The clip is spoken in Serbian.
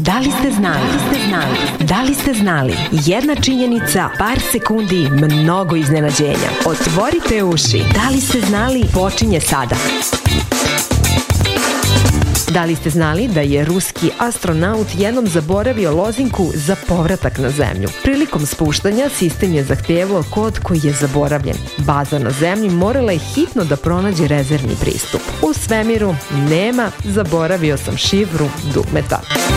Da li ste znali? Da li ste znali? Jedna činjenica, par sekundi, mnogo iznenađenja. Otvorite uši. Da li ste znali? Počinje sada. Da li ste znali da je ruski astronaut jednom zaboravio lozinku za povratak na Zemlju? Prilikom spuštanja sistem je zahtevao kod koji je zaboravljen. Baza na Zemlji morala je hitno da pronađe rezervni pristup. U svemiru nema, zaboravio sam šifru dugmeta.